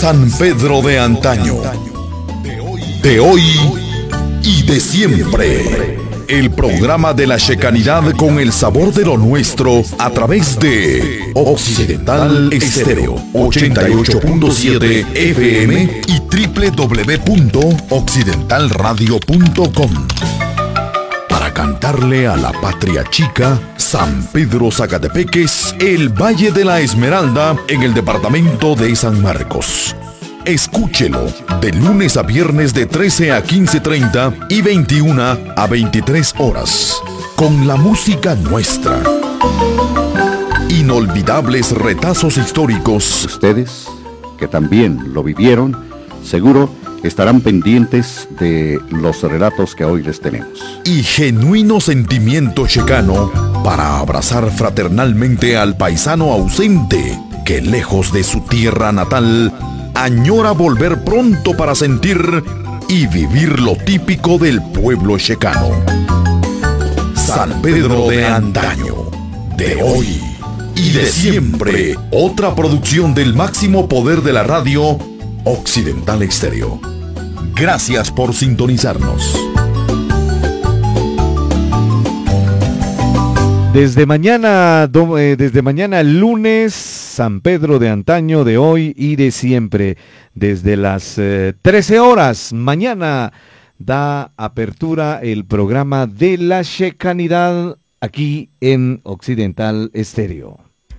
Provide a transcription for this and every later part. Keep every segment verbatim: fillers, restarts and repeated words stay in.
San Pedro de antaño, de hoy y de siempre. El programa de la checanidad con el sabor de lo nuestro a través de Occidental Estéreo ochenta y ocho punto siete F M y doble u doble u doble u punto occidental radio punto com. Para cantarle a la patria chica, San Pedro Zacatepeques, el Valle de la Esmeralda, en el departamento de San Marcos. Escúchelo de lunes a viernes de trece a quince treinta y veintiuna a veintitrés horas, con la música nuestra. Inolvidables retazos históricos. Ustedes, que también lo vivieron, seguro estarán pendientes de los relatos que hoy les tenemos. Y genuino sentimiento checano para abrazar fraternalmente al paisano ausente que, lejos de su tierra natal, añora volver pronto para sentir y vivir lo típico del pueblo checano. San Pedro de antaño, de hoy y de siempre. Otra producción del máximo poder de la radio, Occidental Estéreo. Gracias por sintonizarnos. Desde mañana, do, eh, desde mañana lunes, San Pedro de antaño, de hoy y de siempre. Desde las eh, trece horas, mañana da apertura el programa de la checanidad aquí en Occidental Estéreo.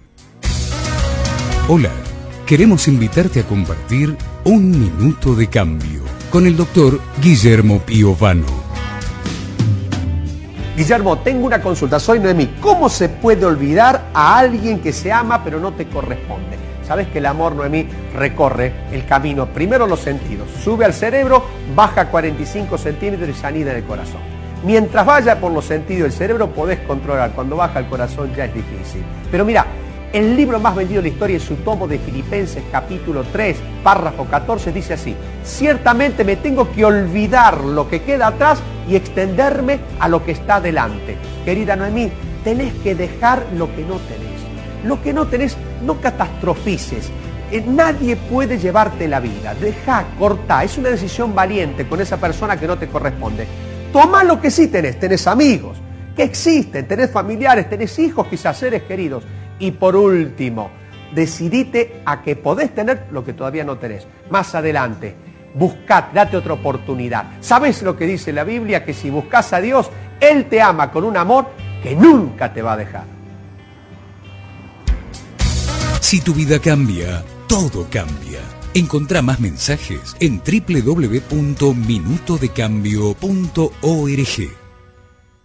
Hola, queremos invitarte a compartir un minuto de cambio con el doctor Guillermo Piovano. Guillermo, tengo una consulta, soy Noemí. ¿Cómo se puede olvidar a alguien que se ama pero no te corresponde? Sabes que el amor, Noemí, recorre el camino, primero los sentidos, sube al cerebro, baja cuarenta y cinco centímetros y se anida en el corazón. Mientras vaya por los sentidos del cerebro podés controlar, cuando baja el corazón ya es difícil. Pero mira, el libro más vendido de la historia es su tomo de Filipenses, capítulo tres, párrafo catorce, dice así: ciertamente me tengo que olvidar lo que queda atrás y extenderme a lo que está delante. Querida Noemí, tenés que dejar lo que no tenés. Lo que no tenés, no catastrofices. Eh, nadie puede llevarte la vida. Dejá, cortá. Es una decisión valiente con esa persona que no te corresponde. Tomá lo que sí tenés. Tenés amigos que existen, tenés familiares, tenés hijos, quizás seres queridos. Y por último, decidite a que podés tener lo que todavía no tenés. Más adelante, buscad, date otra oportunidad. ¿Sabés lo que dice la Biblia? Que si buscas a Dios, Él te ama con un amor que nunca te va a dejar. Si tu vida cambia, todo cambia. Encontrá más mensajes en doble u doble u doble u punto minuto de cambio punto org.